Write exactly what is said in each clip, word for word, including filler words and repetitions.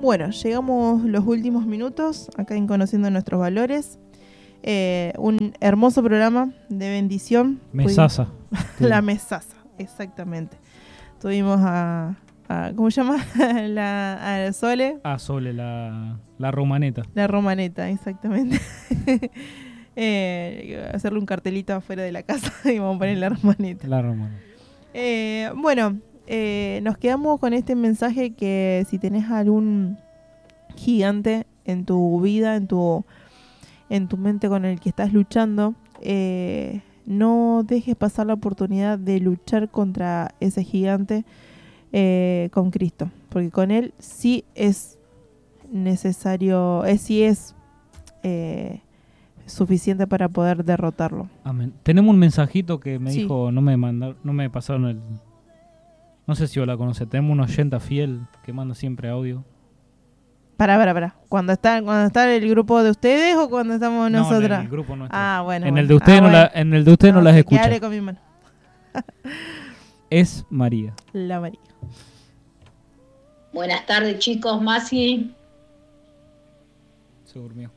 bueno, llegamos los últimos minutos acá en Conociendo Nuestros Valores. Eh, un hermoso programa de bendición. Mesaza. La mesaza, exactamente. Tuvimos a, a ¿cómo se llama? la, a Sole. Ah, Sole, la, la romaneta. La romaneta, exactamente. eh, hacerle un cartelito afuera de la casa y vamos a poner la romaneta. La romaneta. Eh, bueno, eh, nos quedamos con este mensaje que si tenés algún gigante en tu vida, en tu, en tu mente con el que estás luchando, eh, no dejes pasar la oportunidad de luchar contra ese gigante eh, con Cristo, porque con Él sí es necesario, es, sí es eh, suficiente para poder derrotarlo. Amén. Tenemos un mensajito que me Sí. dijo, no me mandaron, no me pasaron el... No sé si vos la conocés, tenemos un oyenta fiel que manda siempre audio. Para, para, para. ¿Cuando está, cuando está el grupo de ustedes o cuando estamos No, nosotras? en el grupo nuestro. Ah, bueno. En bueno. el de ustedes ah, no, bueno. la, en el de ustedes no, No las sé, escucha. que hable con mi mano. Es María. La María. Buenas tardes, chicos. Masi, Se durmió.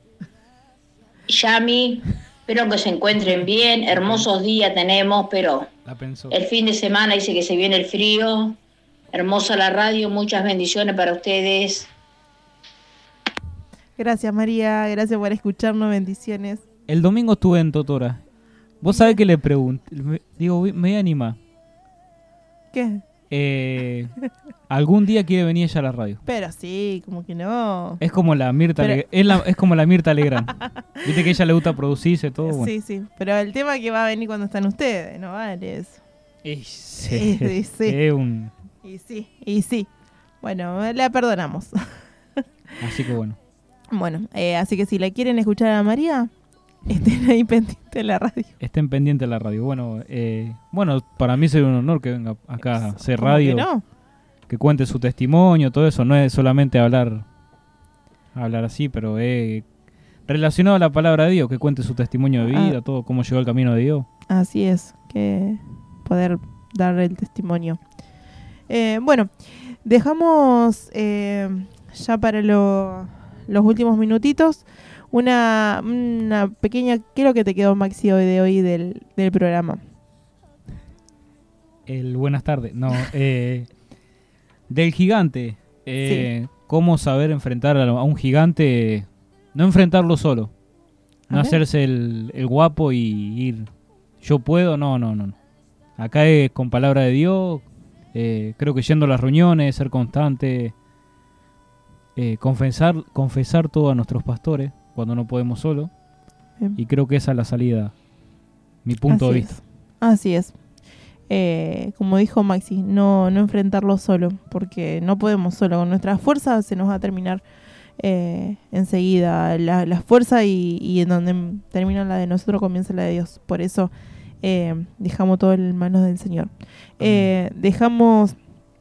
Yami, espero que se encuentren bien. Hermosos días tenemos, pero La pensó. el fin de semana dice que se viene el frío. Hermosa la radio, muchas bendiciones para ustedes. Gracias, María. Gracias por escucharnos. Bendiciones. El domingo estuve en Totora. Vos sabés que le pregunté, me- digo, me voy a animar. ¿Qué? Eh, ¿Algún día quiere venir ella a la radio? Pero sí, como que no. Es como la Mirta, Pero- Ale- es, la- es como la Mirta Legrand. Viste que a ella le gusta producirse todo. Bueno. Sí, sí. Pero el tema es que va a venir cuando están ustedes, no vale eso. Y sí, Sí, sí, sí. Es un... Y sí, y sí. Bueno, la perdonamos. Así que bueno. Bueno, eh, así que si la quieren escuchar a María, estén ahí pendientes de la radio. Estén pendientes de la radio. Bueno, eh, bueno, para mí sería un honor que venga acá a hacer ¿Cómo radio. que no? Que cuente su testimonio, todo eso. No es solamente hablar hablar así, pero es relacionado a la palabra de Dios. Que cuente su testimonio de vida, Ah. todo, cómo llegó al camino de Dios. Así es, que poder dar el testimonio. Eh, bueno, dejamos eh, ya para lo- los últimos minutitos una, una pequeña... ¿Qué es lo que te quedó, Maxi, hoy de hoy del, del programa? El buenas tardes. No, eh, del gigante. Eh, Cómo saber enfrentar a, a un gigante. No enfrentarlo solo. No A ver. hacerse el, el guapo y ir. Yo puedo, no, no, no. no. Acá es con palabra de Dios. Eh, creo que yendo a las reuniones, ser constante. Eh, confesar, confesar todo a nuestros pastores cuando no podemos solo. Bien. Y creo que esa es la salida. Mi punto Así de es. vista. Así es. Eh, como dijo Maxi, no, no enfrentarlo solo, porque no podemos solo. Con nuestras fuerzas se nos va a terminar eh, enseguida la, la fuerza y, y en donde termina la de nosotros comienza la de Dios. Por eso eh, dejamos todo en manos del Señor. Eh, dejamos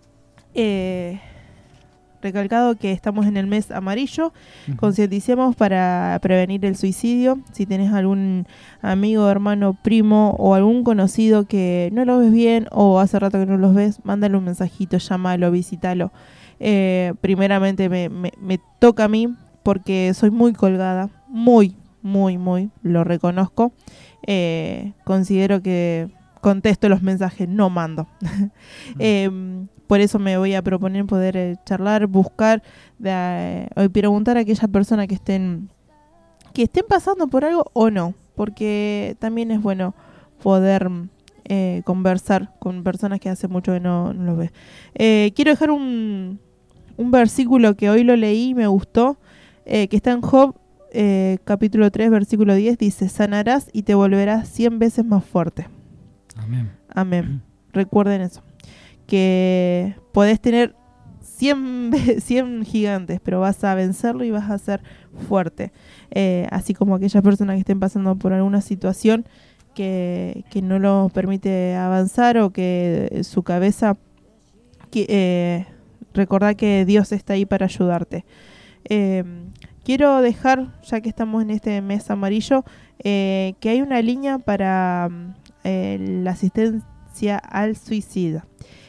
eh, recalcado que estamos en el mes amarillo. Ujú. Concienticemos para prevenir el suicidio. Si tenés algún amigo, hermano, primo o algún conocido que no lo ves bien o hace rato que no los ves, mándale un mensajito, llámalo, visítalo. Eh, primeramente me, me, me toca a mí porque soy muy colgada, muy, muy, muy, lo reconozco. Eh, considero que contesto los mensajes, no mando. eh, por eso me voy a proponer poder eh, charlar, buscar de, eh, o preguntar a aquellas personas que estén que estén pasando por algo o no, porque también es bueno poder eh, conversar con personas que hace mucho que no, no los ves. Eh, quiero dejar un, un versículo que hoy lo leí y me gustó, eh, que está en Job, eh, capítulo tres, versículo diez, dice: sanarás y te volverás cien veces más fuerte. Amén. Amén. Recuerden eso. Que podés tener cien, cien gigantes, pero vas a vencerlo y vas a ser fuerte. Eh, así como aquellas personas que estén pasando por alguna situación que, que no los permite avanzar o que su cabeza... Que, eh, recordá que Dios está ahí para ayudarte. Eh, quiero dejar, ya que estamos en este mes amarillo, eh, que hay una línea para... Eh, la asistencia al suicida.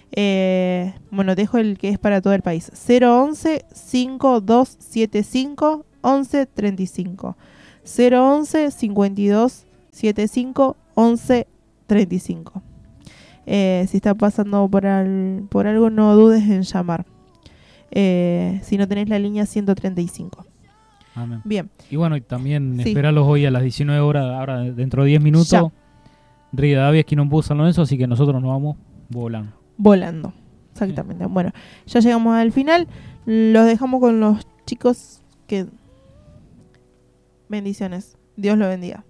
Eh, bueno, dejo el que es para todo el país. cero once, cinco dos siete cinco, once treinta y cinco. cero once, cincuenta y dos setenta y cinco, once treinta y cinco. Eh, si está pasando por, al, por algo, no dudes en llamar. Eh, si no tenés la línea ciento treinta y cinco. Amén. Bien. Y bueno, y también Sí. esperalos hoy a las diecinueve horas, ahora dentro de diez minutos. Ya. Rivadavia, Esquinón, San Lorenzo, así que nosotros nos vamos volando. Volando. Exactamente. Sí. Bueno, ya llegamos al final. Los dejamos con los chicos que... Bendiciones. Dios los bendiga.